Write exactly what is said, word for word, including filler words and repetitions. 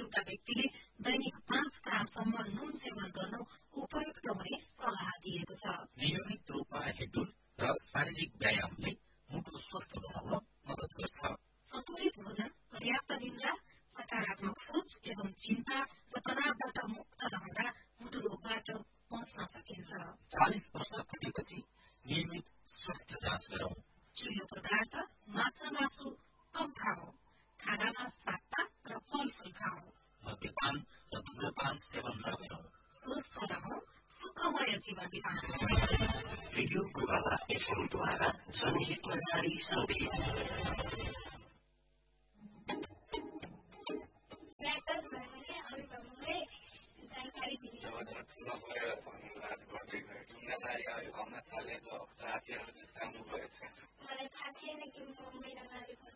एउटा व्यक्तिले दैनिक पाँच ग्रामसम्म नुन सेवन गर्नु उपयुक्त हुने सल्लाह दिएको छ। नियमित रूपमा हिँडडुल र शारीरिक व्यायामले मुटु स्वस्थ बनाउन मद्दत गर्छ। सन्तुलित भोजन, पर्याप्त निद्रा, सकारात्मक सोच एवं चिन्ता र तनावबाट मुक्त रहँदा मुटु रोगबाट बच्न सकिन्छ। चालिस वर्ष पुगेपछि नियमित स्वास्थ्य जाँच गरौं। चियो पदार्थ, माछा मासु कम खाऊ। खानामा सागपात र फलफूल खाऊ। मद्यपान र धुम्रपान सेवन नगरौं। स्वस्थ रहौं, सुखमय जीवन बिताउँ। रेडियो गुरुवाला एफएमद्वारा जनहितमा जारी सन्देश। मलाई थाहा थिएन कि म महिना